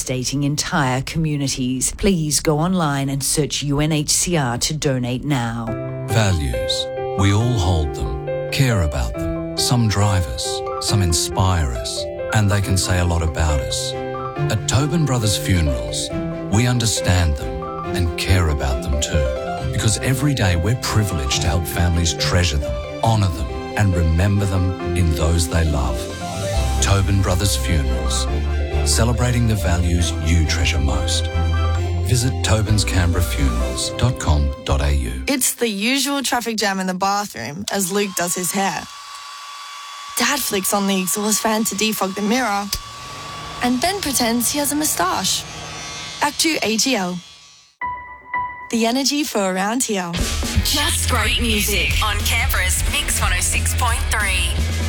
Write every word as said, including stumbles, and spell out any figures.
devastating entire communities. Please go online and search U N H C R to donate now. Values. We all hold them, care about them. Some drive us, some inspire us, and they can say a lot about us. At Tobin Brothers Funerals, we understand them and care about them too. Because every day we're privileged to help families treasure them, honour them, and remember them in those they love. Tobin Brothers Funerals, celebrating the values you treasure most. Visit tobins canberra funerals dot com dot a u. It's the usual traffic jam in the bathroom as Luke does his hair. Dad flicks on the exhaust fan to defog the mirror, and Ben pretends he has a moustache. Act two A G L. The energy for around here. Just great music on Canberra's Mix one oh six point three.